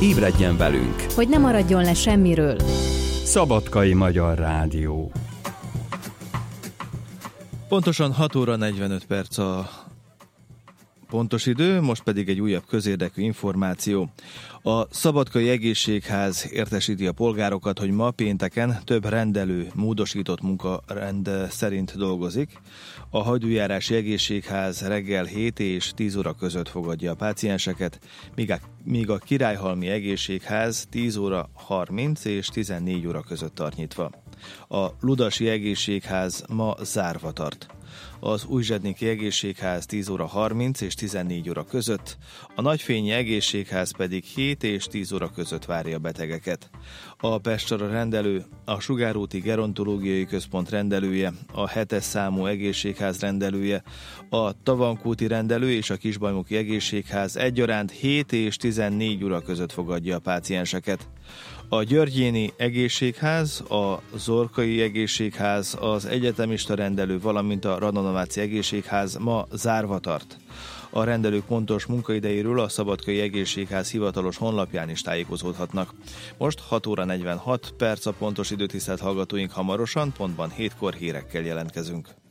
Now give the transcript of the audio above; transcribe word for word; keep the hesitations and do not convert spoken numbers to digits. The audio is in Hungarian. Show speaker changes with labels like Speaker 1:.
Speaker 1: Ébredjen velünk,
Speaker 2: hogy ne maradjon le semmiről.
Speaker 1: Szabadkai Magyar Rádió.
Speaker 3: Pontosan hat óra negyvenöt perc a pontos idő, most pedig egy újabb közérdekű információ. A Szabadkai Egészségház értesíti a polgárokat, hogy ma pénteken több rendelő módosított munkarend szerint dolgozik. A Hajdújárási Egészségház reggel hét és tíz óra között fogadja a pácienseket, míg a, míg a Királyhalmi Egészségház tíz óra harminc és tizennégy óra között tart nyitva. A Ludasi Egészségház ma zárva tart. Az Újzsedniki Egészségház tíz óra harminc és tizennégy óra között, a Nagyfényi Egészségház pedig hét és tíz óra között várja a betegeket. A Pestara rendelő, a Sugárúti Gerontológiai Központ rendelője, a hetes számú egészségház rendelője, a Tavankúti rendelő és a Kisbajmoki Egészségház egyaránt hét és tizennégy óra között fogadja a pácienseket. A Györgyéni Egészségház, a Zorkai Egészségház, az Egyetemista rendelő, valamint a Radanomáci Egészségház ma zárva tart. A rendelők pontos munkaidejéről a Szabadkai Egészségház hivatalos honlapján is tájékozódhatnak. Most hat óra negyvenhat perc a pontos idő, tisztelt hallgatóink, hamarosan, pontban hétkor hírekkel jelentkezünk.